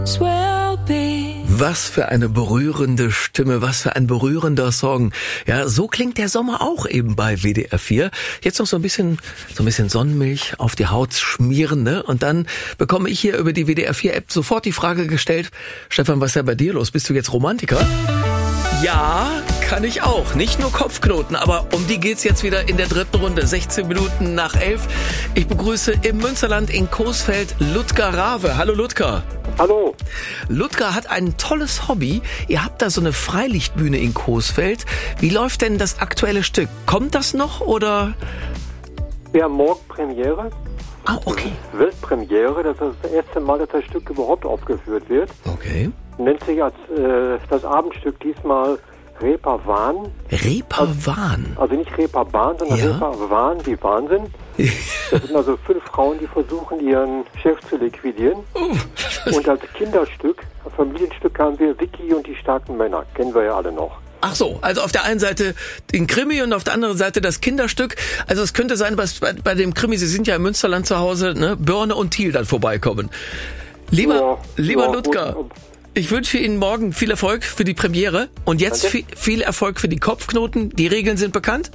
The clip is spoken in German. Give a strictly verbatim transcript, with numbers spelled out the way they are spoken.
Was für eine berührende Stimme, was für ein berührender Song. Ja, so klingt der Sommer auch eben bei W D R vier. Jetzt noch so ein bisschen, so ein bisschen Sonnenmilch auf die Haut schmieren, ne? Und dann bekomme ich hier über die W D R vier App sofort die Frage gestellt: Stefan, was ist ja bei dir los? Bist du jetzt Romantiker? Ja, kann ich auch. Nicht nur Kopfknoten, aber um die geht's jetzt wieder in der dritten Runde. sechzehn Minuten nach elf. Ich begrüße im Münsterland in Coesfeld Ludger Rave. Hallo Ludger. Hallo. Ludger hat ein tolles Hobby. Ihr habt da so eine Freilichtbühne in Coesfeld. Wie läuft denn das aktuelle Stück? Kommt das noch oder? Wir haben morgen Premiere. Ah, okay. Weltpremiere. Das ist das erste Mal, dass das Stück überhaupt aufgeführt wird. Okay. Nennt sich als äh, das Abendstück diesmal Reeperbahn. Reeperbahn? Also, also nicht Reeperbahn, sondern Ja. Reeperbahn wie Wahnsinn. Das sind also fünf Frauen, die versuchen, ihren Chef zu liquidieren. Uh. Und als Kinderstück, als Familienstück haben wir Vicky und die starken Männer. Kennen wir ja alle noch. Ach so, also auf der einen Seite den Krimi und auf der anderen Seite das Kinderstück. Also es könnte sein, dass bei, bei dem Krimi, Sie sind ja im Münsterland zu Hause, ne, Birne und Thiel dann vorbeikommen. Lieber, Ja, lieber ja, Ludger, und- ich wünsche Ihnen morgen viel Erfolg für die Premiere und jetzt Danke. viel, viel Erfolg für die Kopfknoten. Die Regeln sind bekannt?